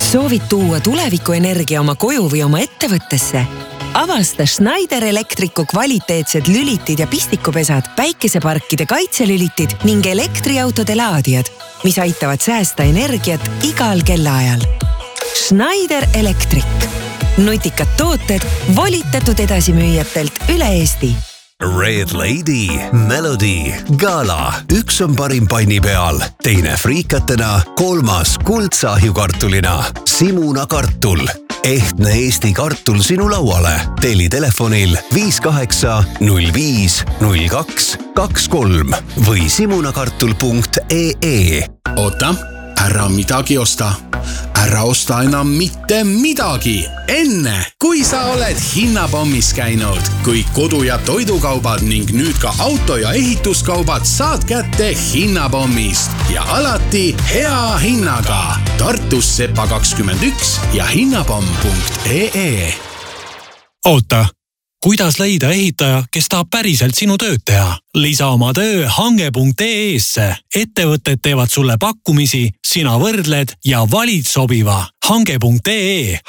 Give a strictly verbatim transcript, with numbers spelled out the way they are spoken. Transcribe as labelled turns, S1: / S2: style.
S1: Soovid tuua tulevikuenergia oma koju või oma ettevõttesse? Avasta Schneider Electricu kvaliteetsed lülitid ja pistikupesad, päikeseparkide kaitselülitid ning elektriautode laadijad, mis aitavad säästa energiat igal kellaajal. Schneider Electric. Nutikad tooted volitatud edasimüüjatelt üle Eesti.
S2: Red Lady, Melody, Gala. Üks on parim panni peal, teine friikatena, kolmas kuldsahjukartulina. Simuna kartul. Ehtne Eesti kartul sinu lauale. Telli telefonil viis kaheksa null viis null kaks kaks kolm või simunakartul punkt ee.
S3: Oota, ära midagi osta. Ära osta enam mitte midagi. Enne, kui sa oled hinnapommis käinud, kui kodu- ja toidukaubad ning nüüd ka auto- ja ehituskaubad saad kätte hinnapommist ja alati hea hinnaga. Tartus Sepa kakskümmend üks ja hinnapomm punkt ee.
S4: Oota, kuidas leida ehitaja, kes tahab päriselt sinu tööd teha? Lisa oma töö hange punkt ee-sse. Ettevõtted teevad sulle pakkumisi, sina võrdled ja valid sobiva. hange punkt ee.